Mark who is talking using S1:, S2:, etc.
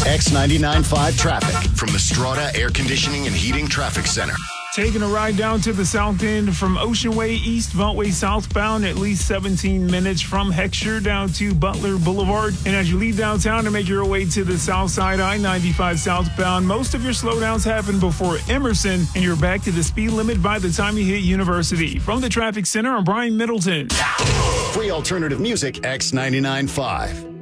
S1: X99.5 traffic from the Strata Air Conditioning and Heating Traffic Center.
S2: Taking a ride down to the south end from Ocean Way East, Beltway southbound, at least 17 minutes from Heckscher down to Butler Boulevard. And as you leave downtown to make your way to the south side, I-95 southbound, most of your slowdowns happen before Emerson, and you're back to the speed limit by the time you hit University. From the Traffic Center, I'm Brian Middleton.
S1: Free alternative music, X99.5.